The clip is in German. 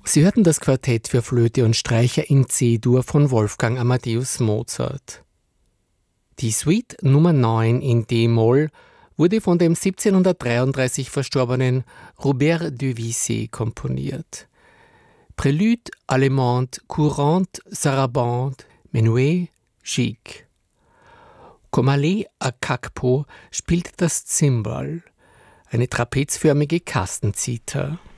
Sie hörten das Quartett für Flöte und Streicher in C-Dur von Wolfgang Amadeus Mozart. Die Suite Nummer 9 in D-Moll wurde von dem 1733 verstorbenen Robert de Vissé komponiert. Prélude allemande courante sarabande menuet chic. Komale Akakpo spielt das Zimbal, eine trapezförmige Kastenzither.